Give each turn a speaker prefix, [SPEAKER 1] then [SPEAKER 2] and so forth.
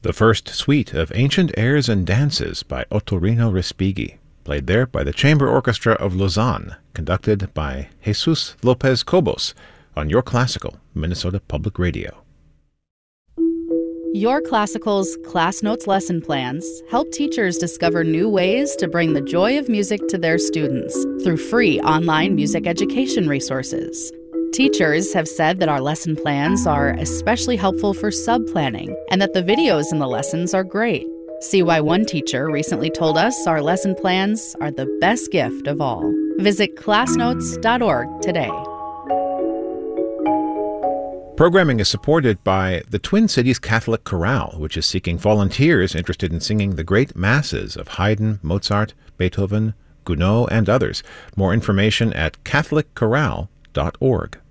[SPEAKER 1] The first suite of Ancient Airs and Dances by Ottorino Respighi, played there by the Chamber Orchestra of Lausanne, conducted by Jesus Lopez Cobos on Your Classical, Minnesota Public Radio.
[SPEAKER 2] Your Classical's Class Notes lesson plans help teachers discover new ways to bring the joy of music to their students through free online music education resources. Teachers have said that our lesson plans are especially helpful for sub-planning and that the videos in the lessons are great. See why one teacher recently told us our lesson plans are the best gift of all. Visit classnotes.org today.
[SPEAKER 1] Programming is supported by the Twin Cities Catholic Chorale, which is seeking volunteers interested in singing the great masses of Haydn, Mozart, Beethoven, Gounod, and others. More information at catholicchorale.org.